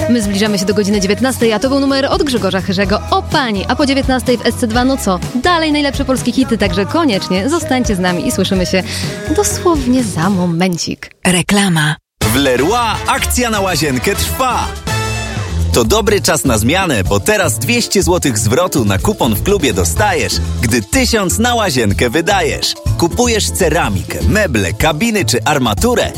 My zbliżamy się do godziny 19, a to był numer od Grzegorza Chyrzego o pani, a po 19 w SC2 no co? Dalej najlepsze polskie hity, także koniecznie zostańcie z nami i słyszymy się dosłownie za momencik. Reklama. W Leroy akcja na łazienkę trwa. To dobry czas na zmianę, bo teraz 200 zł zwrotu na kupon w klubie dostajesz, gdy 1000 na łazienkę wydajesz. Kupujesz ceramikę, meble, kabiny czy armaturę